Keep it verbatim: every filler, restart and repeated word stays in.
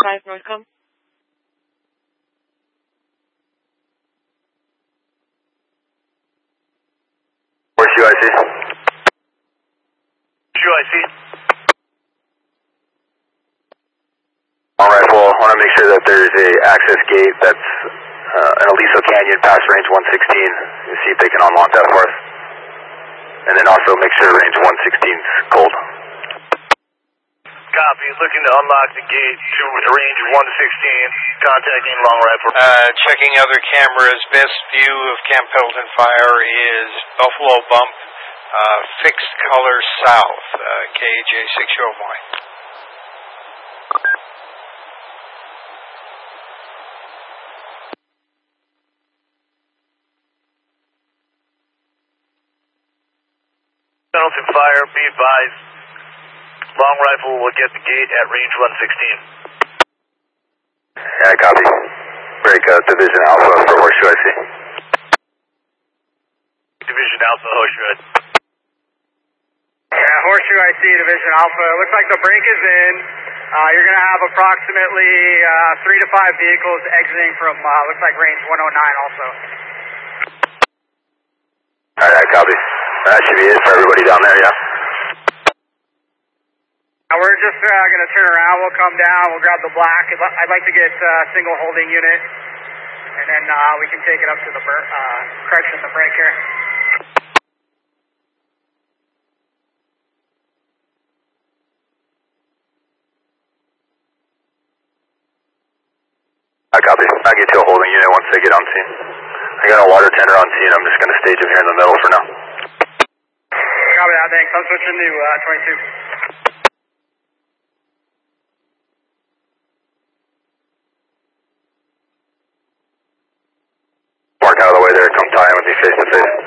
five Northcom. Horseshoe I C. Horseshoe I C. Long rifle, I want to make sure that there's a access gate that's uh, in Aliso Canyon past range one sixteen. And see if they can unlock that for us. And then also make sure range one sixteen is cold. Copy. Looking to unlock the gate to range one sixteen. Contacting long rifle. Uh, checking other cameras. Best view of Camp Pendleton Fire is Buffalo Bump, uh, fixed color south, uh, K J six oh one. Pendleton Fire, be advised. Long rifle will get the gate at range one sixteen. Yeah, copy. Break uh, Division Alpha for Horseshoe I C. Division Alpha, Horseshoe I C. Yeah, Horseshoe I C, Division Alpha. It looks like the break is in. Uh, you're going to have approximately uh, three to five vehicles exiting from, uh, looks like range one oh nine also. Alright, copy. That should be it for everybody down there, yeah? Uh, we're just uh, going to turn around. We'll come down. We'll grab the black. I'd, li- I'd like to get a uh, single holding unit, and then uh, we can take it up to the bur- uh, correction, the break here. I copy. I'll get you a holding unit once they get on scene. I got a water tender on scene. I'm just going to stage him here in the middle for now. Copy that, thanks. I'm switching to uh, twenty-two. Mark out of the way there. Come tie him with me face to face.